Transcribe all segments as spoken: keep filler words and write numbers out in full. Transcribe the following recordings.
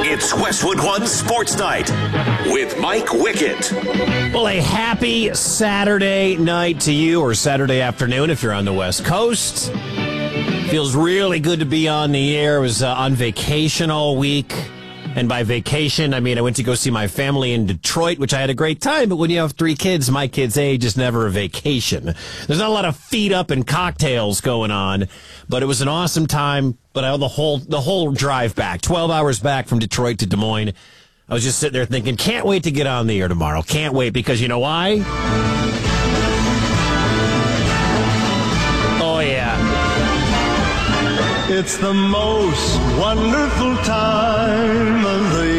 It's Westwood One Sports Night with Mike Wickett. Well, a happy Saturday night to you, or Saturday afternoon if you're on the West Coast. Feels really good to be on the air. I was uh, on vacation all week. And by vacation, I mean I went to go see my family in Detroit, which I had a great time. But when you have three kids, my kids' age is never a vacation. There's not a lot of feet up and cocktails going on. But it was an awesome time. But I, the whole the whole drive back, twelve hours back from Detroit to Des Moines, I was just sitting there thinking, can't wait to get on the air tomorrow. Can't wait, because you know why? Oh, yeah. It's the most wonderful time of the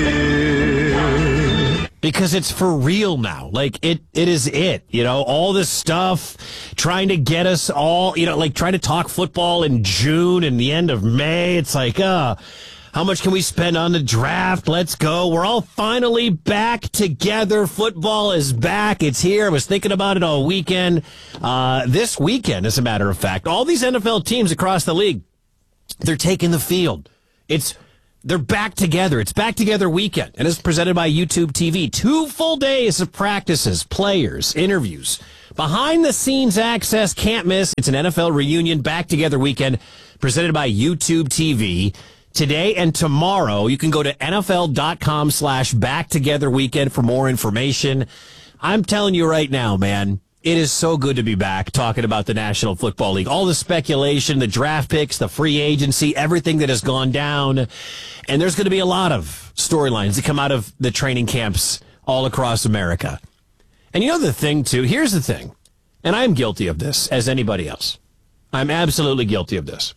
year. Because it's for real now. Like, it, it is it. You know, all this stuff, trying to get us all, you know, like trying to talk football in June and the end of May. It's like, uh, how much can we spend on the draft? Let's go. We're all finally back together. Football is back. It's here. I was thinking about it all weekend. Uh, this weekend, as a matter of fact, all these N F L teams across the league, they're taking the field. It's they're back together. It's back together weekend, and it's presented by YouTube T V. Two full days of practices, players, interviews, behind the scenes access. Can't miss. It's an N F L reunion back together weekend presented by YouTube T V. Today and tomorrow, you can go to N F L dot com slash back together weekend for more information. I'm telling you right now, man, it is so good to be back talking about the National Football League. All the speculation, the draft picks, the free agency, everything that has gone down. And there's going to be a lot of storylines that come out of the training camps all across America. And you know the thing, too? Here's the thing. And I'm guilty of this, as anybody else. I'm absolutely guilty of this.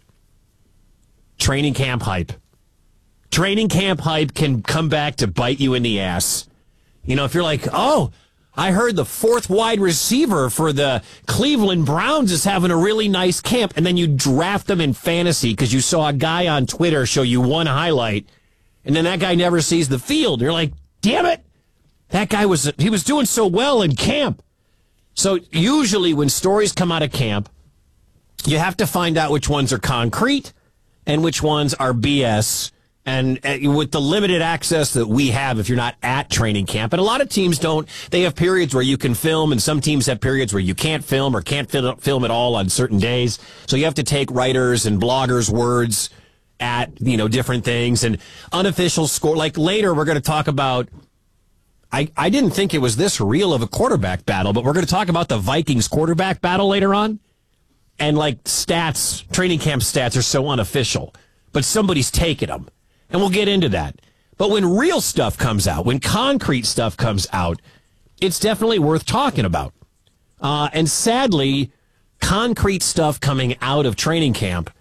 Training camp hype. Training camp hype can come back to bite you in the ass. You know, if you're like, oh, I heard the fourth wide receiver for the Cleveland Browns is having a really nice camp, and then you draft them in fantasy because you saw a guy on Twitter show you one highlight, and then that guy never sees the field. You're like, damn it, that guy was he was doing so well in camp. So usually when stories come out of camp, you have to find out which ones are concrete and which ones are B S. And uh, with the limited access that we have, if you're not at training camp, and a lot of teams don't, they have periods where you can film, and some teams have periods where you can't film or can't fil- film at all on certain days. So you have to take writers and bloggers' words at, you know, different things and unofficial score. Like later, we're going to talk about, I, I didn't think it was this real of a quarterback battle, but we're going to talk about the Vikings quarterback battle later on. And like stats, training camp stats are so unofficial, but somebody's taking them. And we'll get into that. But when real stuff comes out, when concrete stuff comes out, it's definitely worth talking about. Uh, and sadly, concrete stuff coming out of training camp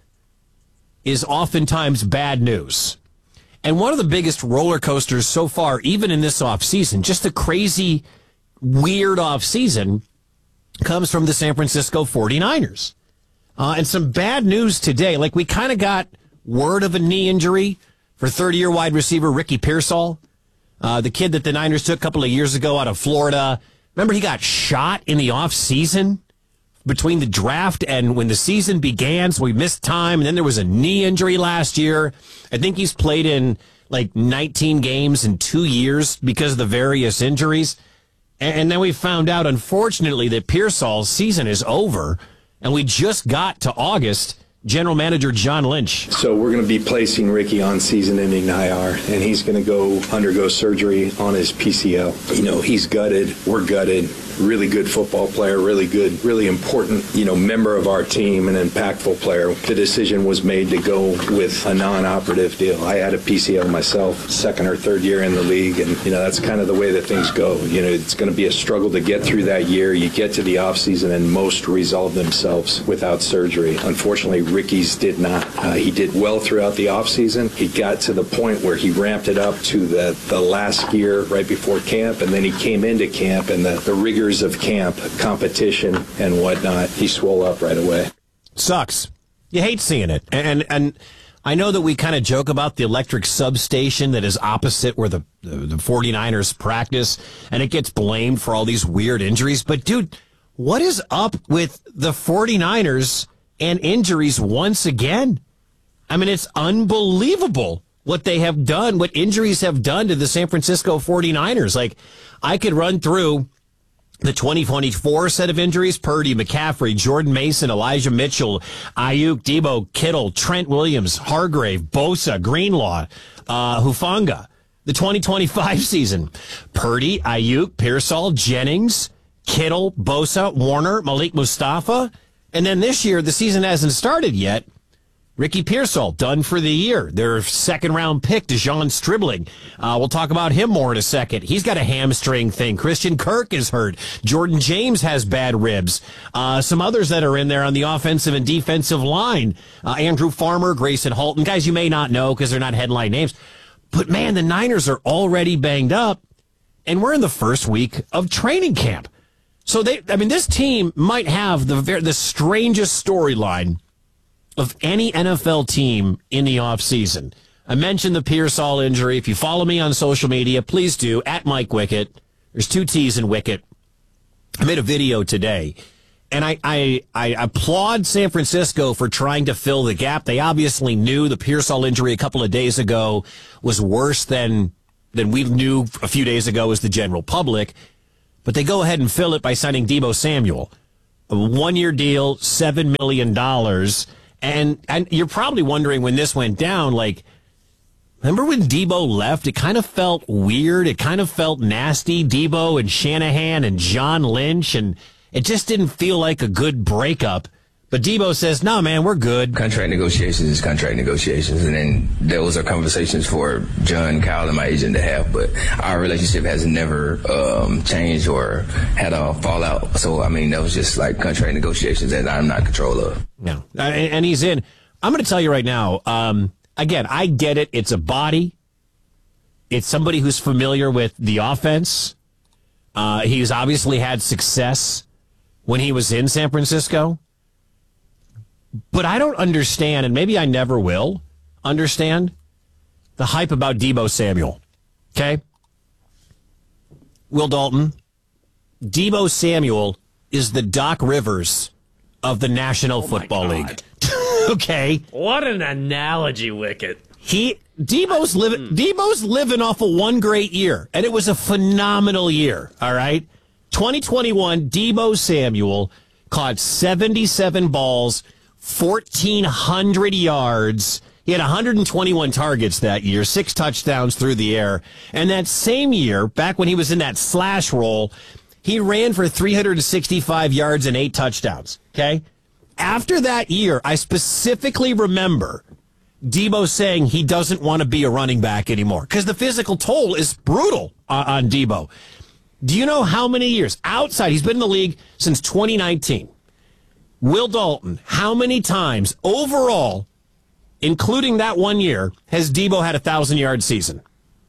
is oftentimes bad news. And one of the biggest roller coasters so far, even in this offseason, just a crazy, weird offseason, comes from the San Francisco forty-niners. Uh, and some bad news today. Like, we kind of got word of a knee injury for thirty-year wide receiver Ricky Pearsall, uh, the kid that the Niners took a couple of years ago out of Florida. Remember, he got shot in the offseason between the draft and when the season began, so he missed time, and then there was a knee injury last year. I think he's played in like nineteen games in two years because of the various injuries. And, and then we found out, unfortunately, that Pearsall's season is over, and we just got to August. General Manager John Lynch. So we're going to be placing Ricky on season-ending I R, and he's going to go undergo surgery on his P C L. You know, he's gutted. We're gutted. Really good football player, really good, really important, you know, member of our team, an impactful player. The decision was made to go with a non-operative deal. I had a P C L myself, second or third year in the league, and, you know, that's kind of the way that things go. You know, it's going to be a struggle to get through that year. You get to the offseason, and most resolve themselves without surgery. Unfortunately, Ricky's did not. Uh, he did well throughout the offseason. He got to the point where he ramped it up to the, the last year right before camp, and then he came into camp, and the, the rigors of camp, competition, and whatnot, he swole up right away. Sucks. You hate seeing it. And and I know that we kind of joke about the electric substation that is opposite where the, the, the forty-niners practice, and it gets blamed for all these weird injuries. But, dude, what is up with the forty-niners and injuries once again? I mean, it's unbelievable what they have done, what injuries have done to the San Francisco forty-niners. Like, I could run through the twenty twenty-four set of injuries: Purdy, McCaffrey, Jordan Mason, Elijah Mitchell, Ayuk, Debo, Kittle, Trent Williams, Hargrave, Bosa, Greenlaw, uh, Hufanga. The twenty twenty-five season: Purdy, Ayuk, Pearsall, Jennings, Kittle, Bosa, Warner, Malik Mustafa. And then this year, the season hasn't started yet. Ricky Pearsall, done for the year. Their second-round pick, DeJon Stribling. Uh, we'll talk about him more in a second. He's got a hamstring thing. Christian Kirk is hurt. Jordan James has bad ribs. Uh, some others that are in there on the offensive and defensive line. Uh, Andrew Farmer, Grayson Halton. Guys you may not know because they're not headline names. But, man, the Niners are already banged up, and we're in the first week of training camp. So, they, I mean, this team might have the the strangest storyline of any N F L team in the offseason. I mentioned the Pearsall injury. If you follow me on social media, please do, at Mike Wickett. There's two T's in Wickett. I made a video today, and I, I, I applaud San Francisco for trying to fill the gap. They obviously knew the Pearsall injury a couple of days ago was worse than, than we knew a few days ago as the general public, but they go ahead and fill it by signing Deebo Samuel. A one-year deal, seven million dollars. And and you're probably wondering when this went down, like, remember when Deebo left? It kind of felt weird. It kind of felt nasty. Deebo and Shanahan and John Lynch, and it just didn't feel like a good breakup. But Deebo says, no, man, we're good. Contract negotiations is contract negotiations. And then those are conversations for John, Kyle, and my agent to have. But our relationship has never um, changed or had a fallout. So, I mean, that was just like contract negotiations that I'm not in control of. No. And, and he's in. I'm going to tell you right now, um, again, I get it. It's a body. It's somebody who's familiar with the offense. Uh, he's obviously had success when he was in San Francisco. But I don't understand, and maybe I never will understand, the hype about Deebo Samuel. Okay? Will Dalton, Deebo Samuel is the Doc Rivers of the National oh Football League. Okay? What an analogy, Wicket. He Deebo's living Deebo's living off of one great year, and it was a phenomenal year, all right? twenty twenty-one, Deebo Samuel caught seventy-seven balls, fourteen hundred yards. He had one hundred twenty-one targets that year, six touchdowns through the air. And that same year, back when he was in that slash roll, he ran for three hundred sixty-five yards and eight touchdowns. Okay? After that year, I specifically remember Deebo saying he doesn't want to be a running back anymore because the physical toll is brutal on, on Deebo. Do you know how many years outside? He's been in the league since twenty nineteen. Will Dalton, how many times overall, including that one year, has Deebo had a thousand-yard season?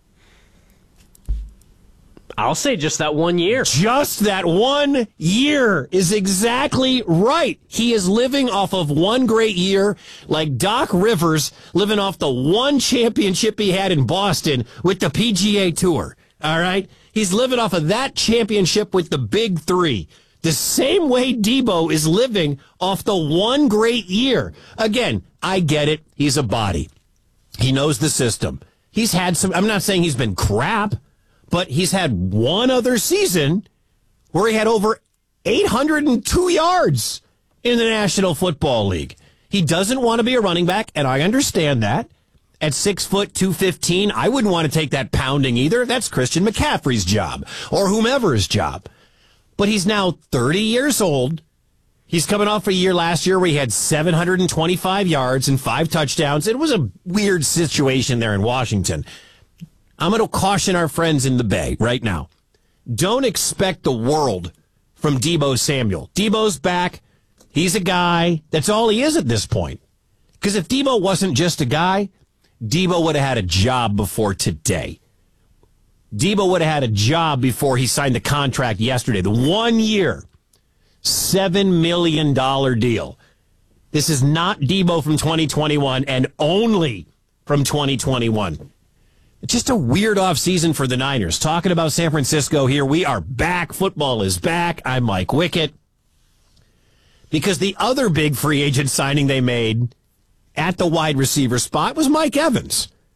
I'll say just that one year. Just that one year is exactly right. He is living off of one great year, like Doc Rivers living off the one championship he had in Boston with the P G A Tour. All right? He's living off of that championship with the Big Three. The same way Deebo is living off the one great year. Again, I get it. He's a body. He knows the system. He's had some, I'm not saying he's been crap, but he's had one other season where he had over eight hundred two yards in the National Football League. He doesn't want to be a running back, and I understand that. At six foot two fifteen, I wouldn't want to take that pounding either. That's Christian McCaffrey's job or whomever's job. But he's now thirty years old. He's coming off a year last year where he had seven hundred twenty-five yards and five touchdowns. It was a weird situation there in Washington. I'm going to caution our friends in the Bay right now. Don't expect the world from Deebo Samuel. Deebo's back. He's a guy. That's all he is at this point. Because if Deebo wasn't just a guy, Deebo would have had a job before today. Deebo would have had a job before he signed the contract yesterday. The one year, seven million dollars deal. This is not Deebo from twenty twenty-one and only from twenty twenty-one. It's just a weird offseason for the Niners. Talking about San Francisco here. We are back. Football is back. I'm Mike Wickett. Because the other big free agent signing they made at the wide receiver spot was Mike Evans.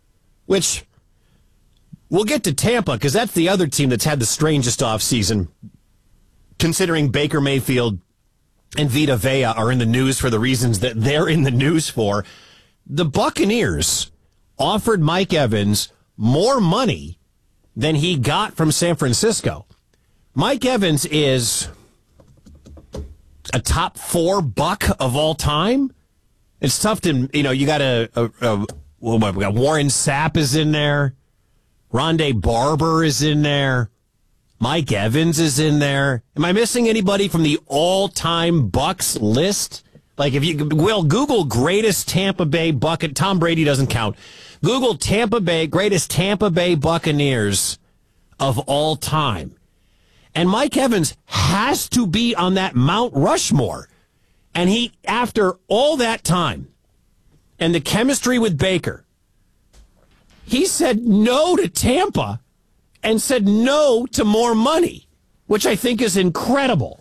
which we'll get to Tampa because that's the other team that's had the strangest offseason, considering Baker Mayfield and Vita Vea are in the news for the reasons that they're in the news for. The Buccaneers offered Mike Evans more money than he got from San Francisco. Mike Evans is a top four buck of all time. It's tough to, you know, you got a, a, a well, we got Warren Sapp is in there. Rondé Barber is in there. Mike Evans is in there. Am I missing anybody from the all-time Bucks list? Like, if you will, Google greatest Tampa Bay Bucket. Tom Brady doesn't count. Google Tampa Bay, greatest Tampa Bay Buccaneers of all time. And Mike Evans has to be on that Mount Rushmore. And he, after all that time and the chemistry with Baker, he said no to Tampa and said no to more money, which I think is incredible.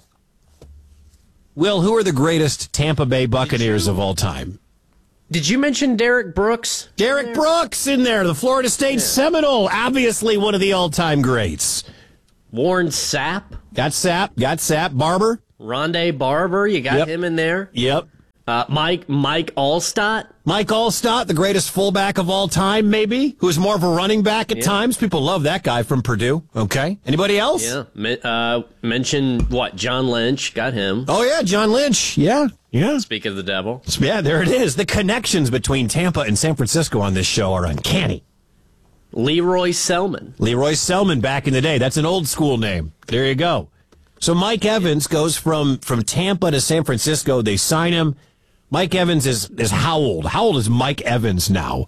Will, who are the greatest Tampa Bay Buccaneers of all time? Did you mention Derek Brooks? Derek Brooks in there, the Florida State yeah. Seminole, obviously one of the all-time greats. Warren Sapp. Got Sapp, got Sapp. Barber. Rondé Barber, you got yep. him in there. Yep. Uh, Mike Mike Allstott. Mike Allstott, the greatest fullback of all time, maybe, who's more of a running back at yeah. times. People love that guy from Purdue. Okay. Anybody else? Yeah. Uh, mention, what, John Lynch. Got him. Oh, yeah, John Lynch. Yeah. Yeah. Speak of the devil. Yeah, there it is. The connections between Tampa and San Francisco on this show are uncanny. Leroy Selman. Leroy Selman back in the day. That's an old school name. There you go. So Mike Evans goes from, from Tampa to San Francisco. They sign him. Mike Evans is, is how old? How old is Mike Evans now?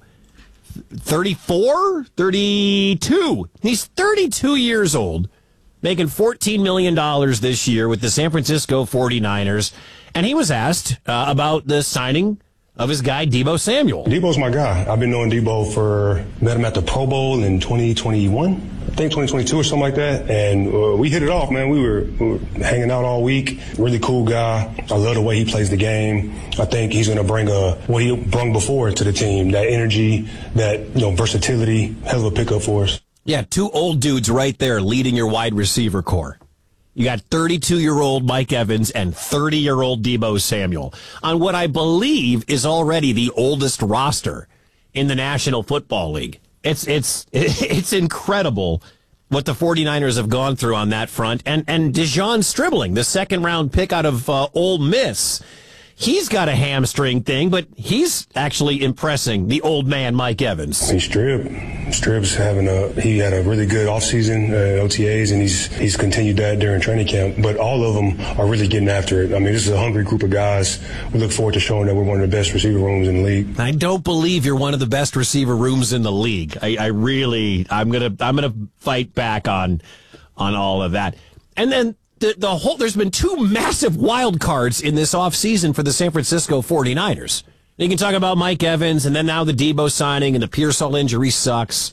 thirty-four? thirty-two. He's thirty-two years old, making fourteen million dollars this year with the San Francisco forty-niners. And he was asked uh, about the signing of his guy, Deebo Samuel. Deebo's my guy. I've been knowing Deebo for, met him at the Pro Bowl in twenty twenty-one. I think twenty twenty-two or something like that. And uh, we hit it off, man. We were, we were hanging out all week. Really cool guy. I love the way he plays the game. I think he's going to bring a, what he brought before to the team, that energy, that, you know, versatility, hell of a pickup for us. Yeah, two old dudes right there leading your wide receiver core. You got thirty-two-year-old Mike Evans and thirty-year-old Deebo Samuel on what I believe is already the oldest roster in the National Football League. It's it's it's incredible what the forty-niners have gone through on that front. And and Dejon Stribling, the second-round pick out of uh, Ole Miss, he's got a hamstring thing, but he's actually impressing the old man Mike Evans. Hey, Strib. Strib's having a, he had a really good offseason, uh, O T As, and he's he's continued that during training camp. But all of them are really getting after it. I mean, this is a hungry group of guys. We look forward to showing that we're one of the best receiver rooms in the league. I don't believe you're one of the best receiver rooms in the league. I, I really, I'm gonna, I'm gonna fight back on, on all of that. And then the the whole, there's been two massive wild cards in this offseason for the San Francisco forty-niners. You can talk about Mike Evans, and then now the Deebo signing, and the Pearsall injury sucks.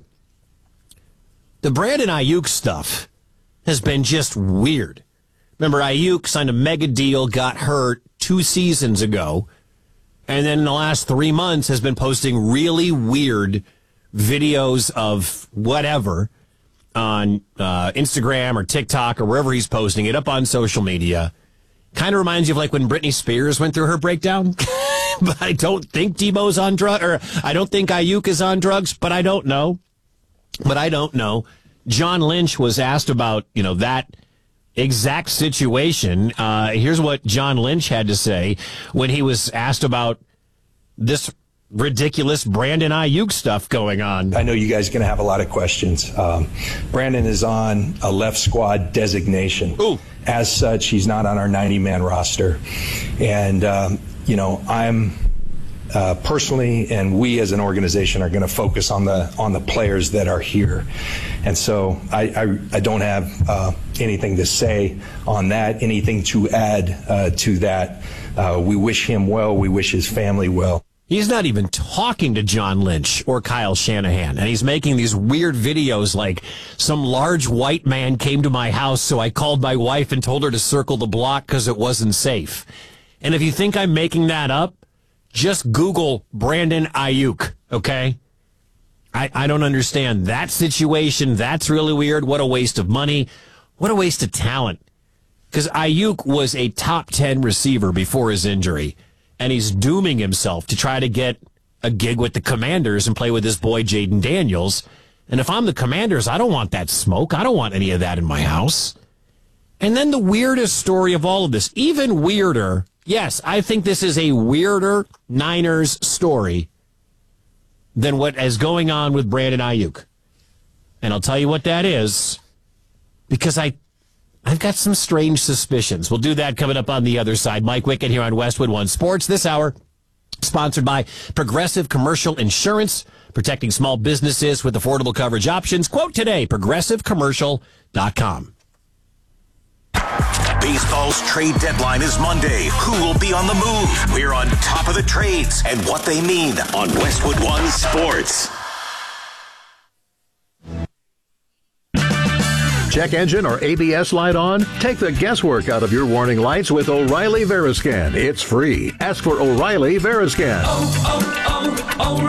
The Brandon Ayuk stuff has been just weird. Remember, Ayuk signed a mega deal, got hurt two seasons ago, and then in the last three months has been posting really weird videos of whatever on uh, Instagram or TikTok or wherever he's posting it, up on social media. Kind of reminds you of like when Britney Spears went through her breakdown. But I don't think Deebo's on drugs, or I don't think Ayuk is on drugs, but I don't know. But I don't know. John Lynch was asked about, you know, that exact situation. Uh, here's what John Lynch had to say when he was asked about this ridiculous Brandon Ayuk stuff going on. I know you guys are going to have a lot of questions. Um, Brandon is on a left squad designation. Ooh. As such, he's not on our ninety-man roster. And, um, you know, I'm uh, personally, and we as an organization are going to focus on the on the players that are here. And so I, I, I don't have uh, anything to say on that, anything to add uh, to that. Uh, we wish him well. We wish his family well. He's not even talking to John Lynch or Kyle Shanahan, and he's making these weird videos like some large white man came to my house, so I called my wife and told her to circle the block because it wasn't safe. And if you think I'm making that up, just Google Brandon Ayuk, okay? I, I don't understand that situation. That's really weird. What a waste of money. What a waste of talent. Because Ayuk was a top ten receiver before his injury, and he's dooming himself to try to get a gig with the Commanders and play with his boy Jaden Daniels. And if I'm the Commanders, I don't want that smoke. I don't want any of that in my house. And then the weirdest story of all of this, even weirder, yes, I think this is a weirder Niners story than what is going on with Brandon Ayuk. And I'll tell you what that is, because I, I've got some strange suspicions. We'll do that coming up on the other side. Mike Wickett here on Westwood One Sports this hour, sponsored by Progressive Commercial Insurance, protecting small businesses with affordable coverage options. Quote today, progressive commercial dot com. Baseball's trade deadline is Monday. Who will be on the move? We're on top of the trades and what they mean on Westwood One Sports. Check engine or A B S light on? Take the guesswork out of your warning lights with O'Reilly Veriscan. It's free. Ask for O'Reilly Veriscan. Oh,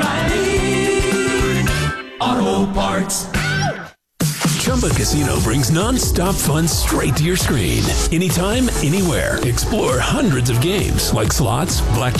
oh, oh, O'Reilly Auto Parts. Chumba Casino brings non-stop fun straight to your screen. Anytime, anywhere. Explore hundreds of games like slots, blackjack,